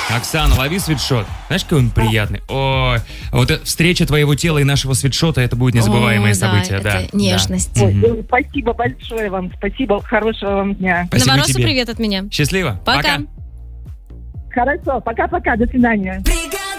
Оксана, лови свитшот. Знаешь, какой он приятный? Ой, вот встреча твоего тела и нашего свитшота, это будет незабываемое событие. Да, это нежность. Ой, спасибо большое вам, спасибо, хорошего вам дня. Спасибо Новоросу тебе. привет от меня. Счастливо. Пока. Хорошо, пока-пока, до свидания.